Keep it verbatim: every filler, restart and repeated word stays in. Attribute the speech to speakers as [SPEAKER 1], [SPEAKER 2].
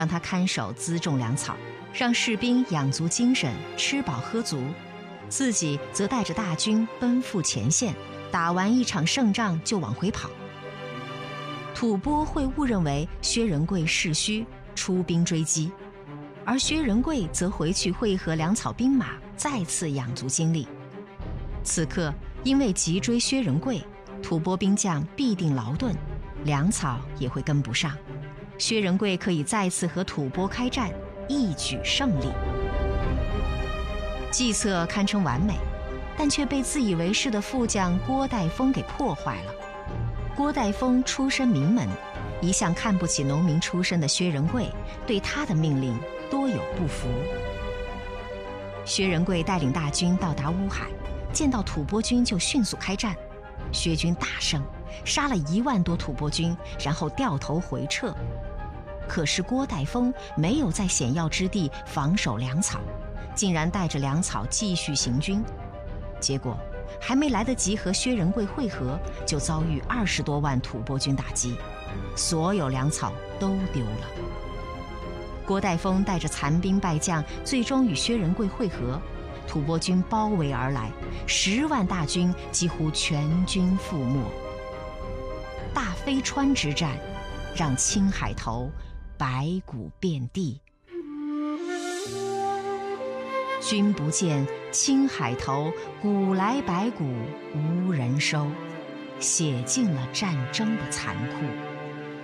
[SPEAKER 1] 让他看守辎重粮草，让士兵养足精神，吃饱喝足，自己则带着大军奔赴前线，打完一场胜仗就往回跑。吐蕃会误认为薛仁贵势虚，出兵追击，而薛仁贵则回去会合粮草兵马，再次养足精力。此刻因为急追薛仁贵，吐蕃兵将必定劳顿，粮草也会跟不上，薛仁贵可以再次和吐蕃开战，一举胜利。计策堪称完美，但却被自以为是的副将郭岱峰给破坏了。郭岱峰出身名门，一向看不起农民出身的薛仁贵，对他的命令多有不服。薛仁贵带领大军到达乌海，见到吐蕃军就迅速开战，薛军大胜，杀了一万多吐蕃军，然后掉头回撤。可是郭岱峰没有在险要之地防守粮草，竟然带着粮草继续行军，结果还没来得及和薛仁贵会合，就遭遇二十多万吐蕃军打击，所有粮草都丢了。郭岱峰带着残兵败将，最终与薛仁贵会合，吐蕃军包围而来，十万大军几乎全军覆没。大飞川之战让青海头白骨遍地，君不见青海头，古来白骨无人收，写尽了战争的残酷。